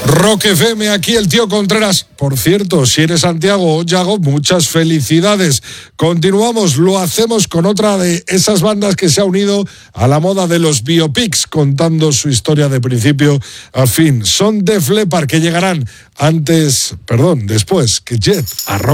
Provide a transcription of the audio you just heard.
Rock FM, aquí el tío Contreras. Por cierto, si eres Santiago o Yago, muchas felicidades. Continuamos, lo hacemos con otra de esas bandas que se ha unido a la moda de los biopics, contando su historia de principio a fin. Son Def Leppard, que llegarán después que Jet a Rock.